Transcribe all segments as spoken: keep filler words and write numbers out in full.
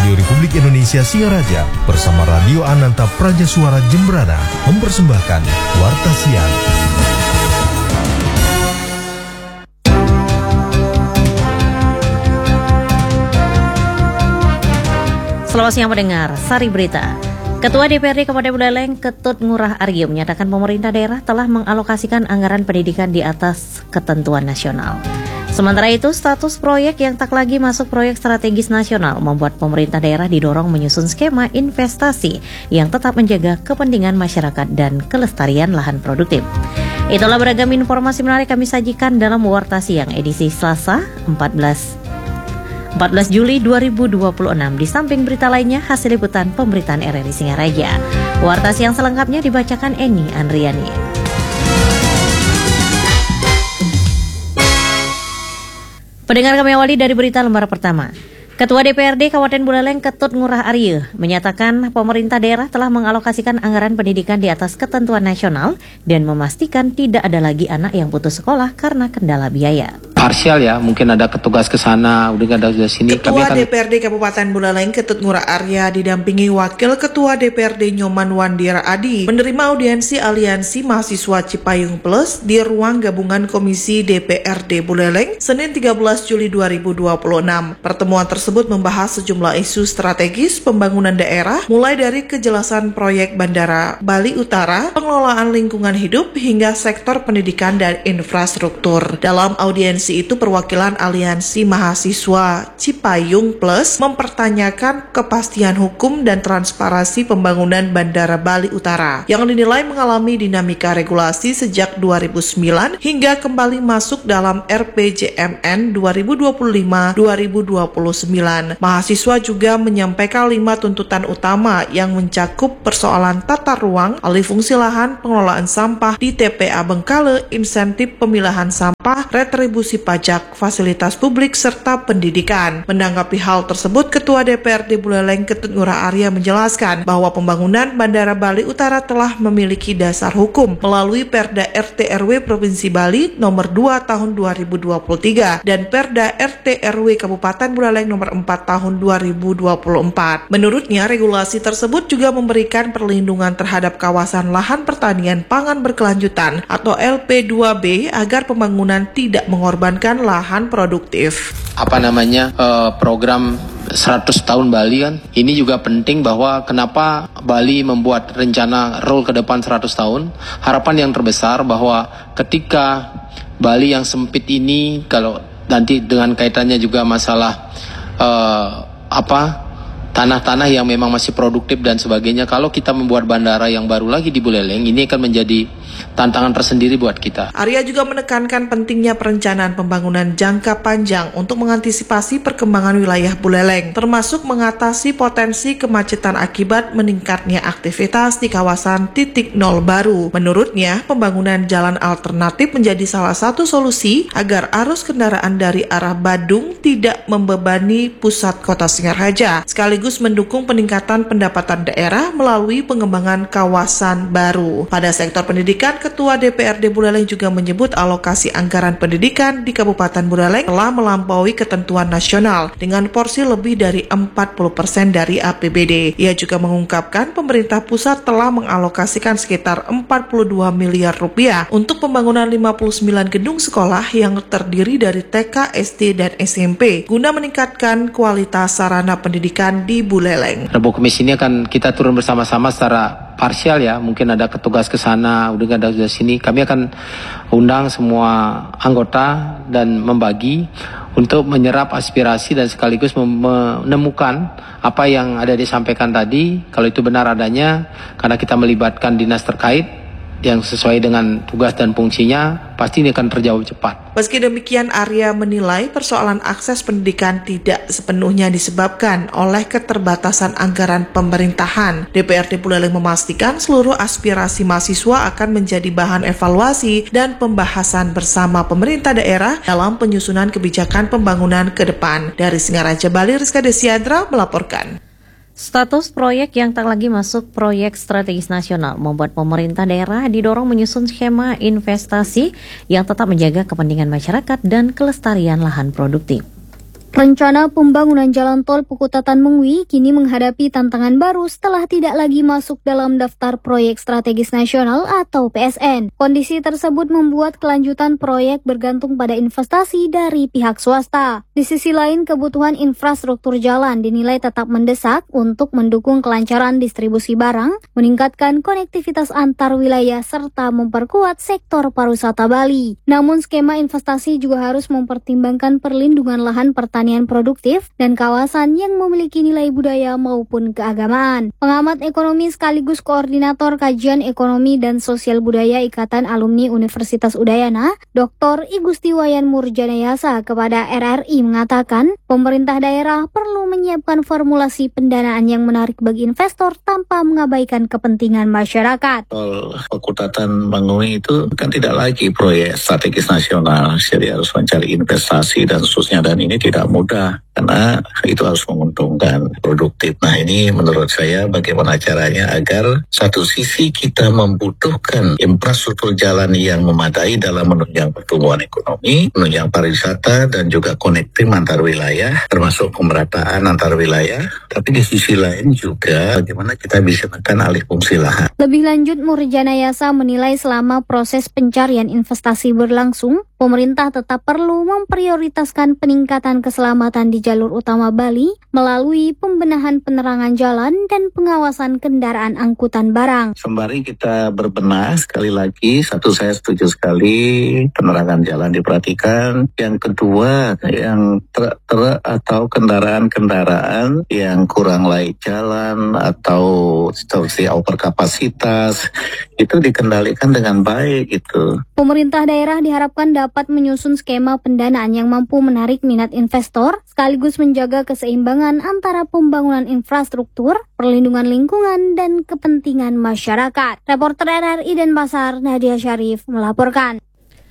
Radio Republik Indonesia Singaraja bersama Radio Ananta Praja Suara Jembrana mempersembahkan Warta Siang. Selamat siang pendengar, Sari Berita. Ketua D P R D Kabupaten Buleleng Ketut Ngurah Aryo menyatakan pemerintah daerah telah mengalokasikan anggaran pendidikan di atas ketentuan nasional. Sementara itu, status proyek yang tak lagi masuk proyek strategis nasional membuat pemerintah daerah didorong menyusun skema investasi yang tetap menjaga kepentingan masyarakat dan kelestarian lahan produktif. Itulah beragam informasi menarik kami sajikan dalam Warta Siang edisi Selasa empat belas Juli dua ribu dua puluh enam. Di samping berita lainnya, hasil liputan pemberitaan R R I Singaraja. Warta Siang selengkapnya dibacakan Eni Andriani. Pendengar, kami awali dari berita lembar pertama. Ketua D P R D Kabupaten Buleleng Ketut Ngurah Aryo menyatakan pemerintah daerah telah mengalokasikan anggaran pendidikan di atas ketentuan nasional dan memastikan tidak ada lagi anak yang putus sekolah karena kendala biaya. Parsial ya, mungkin ada petugas ke sana, udah ada di sini. Ketua akan... D P R D Kabupaten Buleleng Ketut Ngurah Aryo didampingi Wakil Ketua D P R D Nyoman Wandira Adi menerima audiensi Aliansi Mahasiswa Cipayung Plus di ruang gabungan Komisi D P R D Buleleng Senin tiga belas Juli dua ribu dua puluh enam. Pertemuan tersebut membahas sejumlah isu strategis pembangunan daerah, mulai dari kejelasan proyek Bandara Bali Utara, pengelolaan lingkungan hidup, hingga sektor pendidikan dan infrastruktur. Dalam audiensi itu, perwakilan Aliansi Mahasiswa Cipayung Plus mempertanyakan kepastian hukum dan transparansi pembangunan Bandara Bali Utara yang dinilai mengalami dinamika regulasi sejak dua ribu sembilan hingga kembali masuk dalam R P J M N dua ribu dua puluh lima dua ribu dua puluh sembilan. Mahasiswa juga menyampaikan lima tuntutan utama yang mencakup persoalan tata ruang, alih fungsi lahan, pengelolaan sampah di T P A Bengkale, insentif pemilahan sampah, retribusi pajak, fasilitas publik, serta pendidikan. Menanggapi hal tersebut, Ketua D P R D Buleleng Ketut Ngurah Aryo menjelaskan bahwa pembangunan Bandara Bali Utara telah memiliki dasar hukum melalui Perda R T R W Provinsi Bali nomor dua tahun dua ribu dua puluh tiga dan Perda R T R W Kabupaten Buleleng nomor empat tahun dua ribu dua puluh empat. Menurutnya, regulasi tersebut juga memberikan perlindungan terhadap kawasan lahan pertanian pangan berkelanjutan atau L P dua B agar pembangunan tidak mengorbankan lahan produktif. Apa namanya uh, program seratus tahun Bali kan, ini juga penting bahwa kenapa Bali membuat rencana roll ke depan seratus tahun. Harapan yang terbesar bahwa ketika Bali yang sempit ini, kalau nanti dengan kaitannya juga masalah uh, apa tanah-tanah yang memang masih produktif dan sebagainya, kalau kita membuat bandara yang baru lagi di Buleleng, ini akan menjadi tantangan tersendiri buat kita. Arya juga menekankan pentingnya perencanaan pembangunan jangka panjang untuk mengantisipasi perkembangan wilayah Buleleng, termasuk mengatasi potensi kemacetan akibat meningkatnya aktivitas di kawasan titik nol baru. Menurutnya, pembangunan jalan alternatif menjadi salah satu solusi agar arus kendaraan dari arah Badung tidak membebani pusat kota Singaraja, sekaligus mendukung peningkatan pendapatan daerah melalui pengembangan kawasan baru. Pada sektor pendidikan, Ketua D P R D Buleleng juga menyebut alokasi anggaran pendidikan di Kabupaten Buleleng telah melampaui ketentuan nasional dengan porsi lebih dari empat puluh persen dari A P B D. Ia juga mengungkapkan pemerintah pusat telah mengalokasikan sekitar empat puluh dua miliar rupiah untuk pembangunan lima puluh sembilan gedung sekolah yang terdiri dari T K, S D, dan S M P guna meningkatkan kualitas sarana pendidikan di Buleleng. Rebo Kemis ini akan kita turun bersama-sama secara parsial ya, mungkin ada petugas ke sana, udah ada di sini. Kami akan undang semua anggota dan membagi untuk menyerap aspirasi dan sekaligus menemukan apa yang ada disampaikan tadi, kalau itu benar adanya, karena kita melibatkan dinas terkait yang sesuai dengan tugas dan fungsinya, pasti ini akan terjawab cepat. Meski demikian, Arya menilai persoalan akses pendidikan tidak sepenuhnya disebabkan oleh keterbatasan anggaran pemerintahan. D P R D Buleleng memastikan seluruh aspirasi mahasiswa akan menjadi bahan evaluasi dan pembahasan bersama pemerintah daerah dalam penyusunan kebijakan pembangunan ke depan. Dari Singaraja, Bali, Rizka Desiadra melaporkan. Status proyek yang tak lagi masuk proyek strategis nasional membuat pemerintah daerah didorong menyusun skema investasi yang tetap menjaga kepentingan masyarakat dan kelestarian lahan produktif. Rencana pembangunan jalan tol Pukutatan-Mengwi kini menghadapi tantangan baru setelah tidak lagi masuk dalam daftar proyek strategis nasional atau P S N. Kondisi tersebut membuat kelanjutan proyek bergantung pada investasi dari pihak swasta. Di sisi lain, kebutuhan infrastruktur jalan dinilai tetap mendesak untuk mendukung kelancaran distribusi barang, meningkatkan konektivitas antar wilayah, serta memperkuat sektor pariwisata Bali. Namun, skema investasi juga harus mempertimbangkan perlindungan lahan pertanian pertanian produktif dan kawasan yang memiliki nilai budaya maupun keagamaan. Pengamat ekonomi sekaligus koordinator kajian ekonomi dan sosial budaya Ikatan Alumni Universitas Udayana, Doktor Igusti Wayan Murjanayasa kepada R R I mengatakan, pemerintah daerah perlu menyiapkan formulasi pendanaan yang menarik bagi investor tanpa mengabaikan kepentingan masyarakat. Tol Pukutatan-Mengwi itu kan tidak lagi proyek strategis nasional, jadi harus mencari investasi dan seterusnya, dan ini tidak mudah karena itu harus menguntungkan, produktif. Nah, ini menurut saya bagaimana caranya agar satu sisi kita membutuhkan infrastruktur jalan yang memadai dalam menunjang pertumbuhan ekonomi, menunjang pariwisata, dan juga connecting antar wilayah, termasuk pemerataan antar wilayah. Tapi di sisi lain juga bagaimana kita bisa menekan alih fungsi lahan. Lebih lanjut, Murjanayasa menilai selama proses pencarian investasi berlangsung, pemerintah tetap perlu memprioritaskan peningkatan keselamatan di jalur utama Bali melalui pembenahan penerangan jalan dan pengawasan kendaraan angkutan barang. Sembari kita berbenah, sekali lagi, satu saya setuju sekali penerangan jalan diperhatikan. Yang kedua, yang truk-truk atau kendaraan-kendaraan yang kurang layak jalan atau seperti overkapasitas itu dikendalikan dengan baik itu. Pemerintah daerah diharapkan dapat menyusun skema pendanaan yang mampu menarik minat investor, sekaligus menjaga keseimbangan antara pembangunan infrastruktur, perlindungan lingkungan, dan kepentingan masyarakat. Reporter R R I Denpasar, Nadia Syarif melaporkan.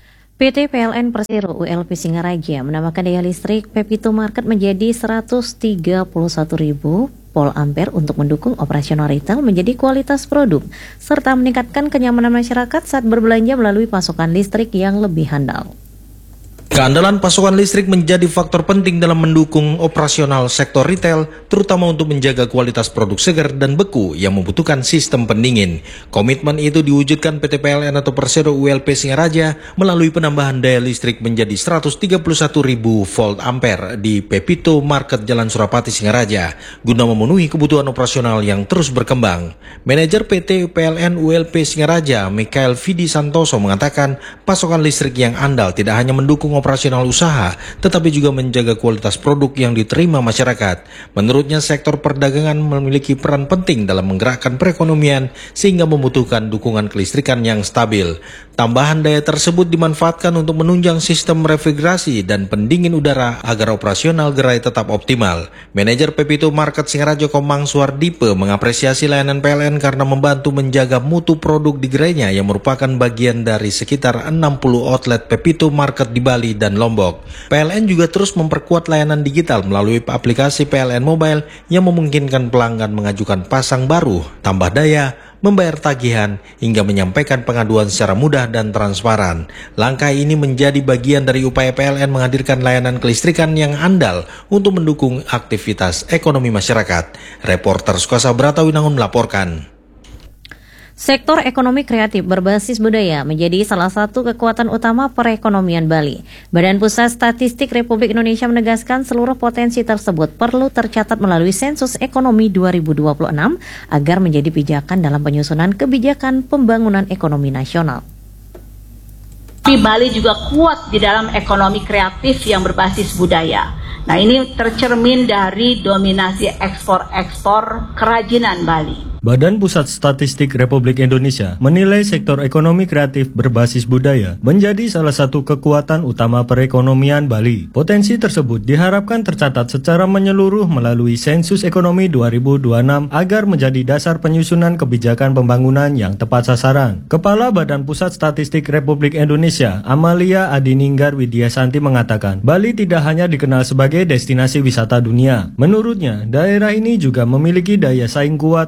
P T P L N Persero U L P Singaraja menambahkan daya listrik Pepito Market menjadi seratus tiga puluh satu ribu volt ampere untuk mendukung operasional retail menjadi kualitas produk, serta meningkatkan kenyamanan masyarakat saat berbelanja melalui pasokan listrik yang lebih handal. Keandalan pasokan listrik menjadi faktor penting dalam mendukung operasional sektor retail, terutama untuk menjaga kualitas produk segar dan beku yang membutuhkan sistem pendingin. Komitmen itu diwujudkan P T P L N atau Persero U L P Singaraja melalui penambahan daya listrik menjadi seratus tiga puluh satu ribu volt ampere di Pepito Market Jalan Surapati Singaraja, guna memenuhi kebutuhan operasional yang terus berkembang. Manajer P T P L N U L P Singaraja, Mikael Vidi Santoso, mengatakan pasokan listrik yang andal tidak hanya mendukung operasional usaha, tetapi juga menjaga kualitas produk yang diterima masyarakat. Menurutnya, sektor perdagangan memiliki peran penting dalam menggerakkan perekonomian sehingga membutuhkan dukungan kelistrikan yang stabil. Tambahan daya tersebut dimanfaatkan untuk menunjang sistem refrigerasi dan pendingin udara agar operasional gerai tetap optimal. Manajer Pepito Market Singaraja Komang Suardipe mengapresiasi layanan P L N karena membantu menjaga mutu produk di gerainya yang merupakan bagian dari sekitar enam puluh outlet Pepito Market di Bali dan Lombok. P L N juga terus memperkuat layanan digital melalui aplikasi P L N Mobile yang memungkinkan pelanggan mengajukan pasang baru, tambah daya, membayar tagihan, hingga menyampaikan pengaduan secara mudah dan transparan. Langkah ini menjadi bagian dari upaya P L N menghadirkan layanan kelistrikan yang andal untuk mendukung aktivitas ekonomi masyarakat. Reporter Sukasa Bratawinangun melaporkan. Sektor ekonomi kreatif berbasis budaya menjadi salah satu kekuatan utama perekonomian Bali. Badan Pusat Statistik Republik Indonesia menegaskan seluruh potensi tersebut perlu tercatat melalui sensus ekonomi dua ribu dua puluh enam agar menjadi pijakan dalam penyusunan kebijakan pembangunan ekonomi nasional. Bali juga kuat di dalam ekonomi kreatif yang berbasis budaya. Nah, ini tercermin dari dominasi ekspor-ekspor kerajinan Bali. Badan Pusat Statistik Republik Indonesia menilai sektor ekonomi kreatif berbasis budaya menjadi salah satu kekuatan utama perekonomian Bali. Potensi tersebut diharapkan tercatat secara menyeluruh melalui sensus ekonomi dua ribu dua puluh enam agar menjadi dasar penyusunan kebijakan pembangunan yang tepat sasaran. Kepala Badan Pusat Statistik Republik Indonesia, Amalia Adininggar Widyasanti, mengatakan, Bali tidak hanya dikenal sebagai destinasi wisata dunia. Menurutnya, daerah ini juga memiliki daya saing kuat melalui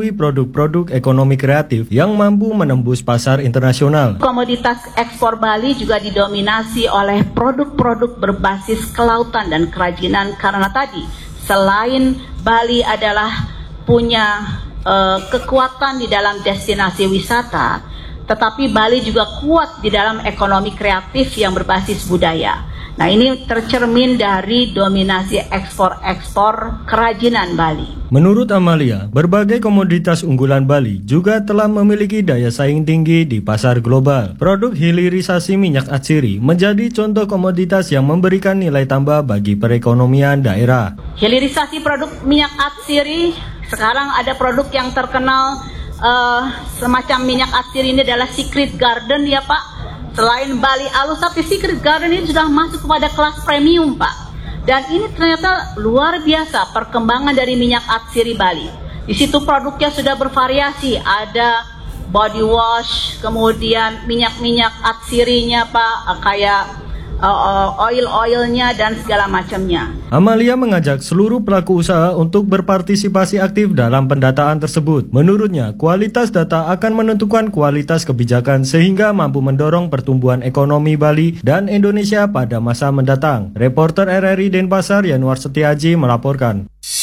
melalui produk-produk ekonomi kreatif yang mampu menembus pasar internasional. Komoditas ekspor Bali juga didominasi oleh produk-produk berbasis kelautan dan kerajinan karena tadi selain Bali adalah punya uh, kekuatan di dalam destinasi wisata, tetapi Bali juga kuat di dalam ekonomi kreatif yang berbasis budaya. Nah, ini tercermin dari dominasi ekspor-ekspor kerajinan Bali. Menurut Amalia, berbagai komoditas unggulan Bali juga telah memiliki daya saing tinggi di pasar global. Produk hilirisasi minyak atsiri menjadi contoh komoditas yang memberikan nilai tambah bagi perekonomian daerah. Hilirisasi produk minyak atsiri, sekarang ada produk yang terkenal uh, semacam minyak atsiri ini adalah Secret Garden ya Pak. Selain Bali Alus, tapi Secret Garden ini sudah masuk kepada kelas premium, Pak. Dan ini ternyata luar biasa perkembangan dari minyak atsiri Bali. Di situ produknya sudah bervariasi, ada body wash, kemudian minyak-minyak atsirinya, Pak, kayak uh, oil-oilnya dan segala macamnya. Amalia mengajak seluruh pelaku usaha untuk berpartisipasi aktif dalam pendataan tersebut. Menurutnya, kualitas data akan menentukan kualitas kebijakan sehingga mampu mendorong pertumbuhan ekonomi Bali dan Indonesia pada masa mendatang. Reporter R R I Denpasar Yanuar Setiaji melaporkan.